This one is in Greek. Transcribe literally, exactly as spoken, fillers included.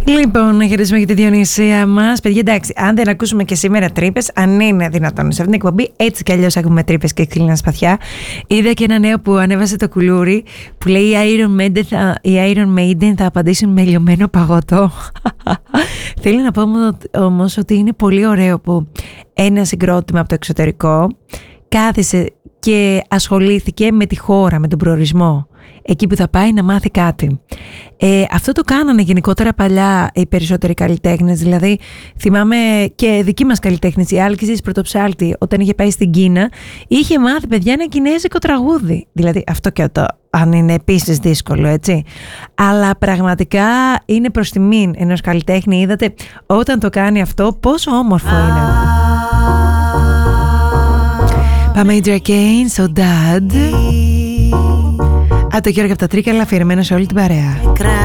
Λοιπόν, να χαιρετήσουμε και τη Διονύσια μας. Παιδιά, εντάξει, αν δεν ακούσουμε και σήμερα τρύπες, αν είναι δυνατόν σε αυτήν την εκπομπή, έτσι κι αλλιώς ακούμε τρύπες και ξύλινα σπαθιά. Είδα και ένα νέο που ανέβασε το κουλούρι που λέει: Οι Iron Maiden θα, οι Iron Maiden θα απαντήσουν με λιωμένο παγωτό. Θέλω να πω όμως ότι είναι πολύ ωραίο που ένα συγκρότημα από το εξωτερικό κάθισε και ασχολήθηκε με τη χώρα, με τον προορισμό, εκεί που θα πάει να μάθει κάτι. Ε, αυτό το κάνανε γενικότερα παλιά οι περισσότεροι καλλιτέχνες. Δηλαδή θυμάμαι και δική μας καλλιτέχνης, η Άλκης Πρωτοψάλτη, όταν είχε πάει στην Κίνα, είχε μάθει, παιδιά, ένα κινέζικο τραγούδι. Δηλαδή αυτό και το, αν είναι επίσης δύσκολο, έτσι. Αλλά πραγματικά είναι προς τιμήν ενός καλλιτέχνη. Είδατε όταν το κάνει αυτό πόσο όμορφο είναι. Πάμε Indra Kane, So Dad. Από το Γιώργο από τα Τρίκαλα, αφιερωμένο σε όλη την παρέα.